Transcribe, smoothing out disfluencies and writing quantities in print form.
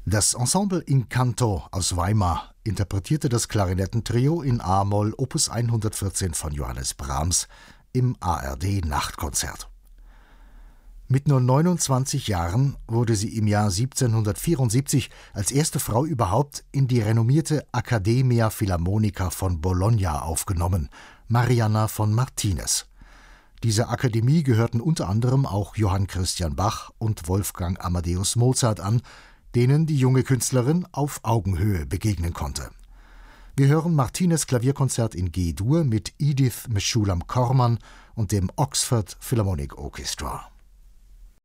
Das Ensemble Incanto aus Weimar interpretierte das Klarinettentrio in a-Moll Opus 114 von Johannes Brahms im ARD-Nachtkonzert. Mit nur 29 Jahren wurde sie im Jahr 1774 als erste Frau überhaupt in die renommierte Accademia Philharmonica von Bologna aufgenommen, Marianna von Martinez. Dieser Akademie gehörten unter anderem auch Johann Christian Bach und Wolfgang Amadeus Mozart an, denen die junge Künstlerin auf Augenhöhe begegnen konnte. Wir hören Martinez Klavierkonzert in G-Dur mit Edith Meshulam Corman und dem Oxford Philharmonic Orchestra.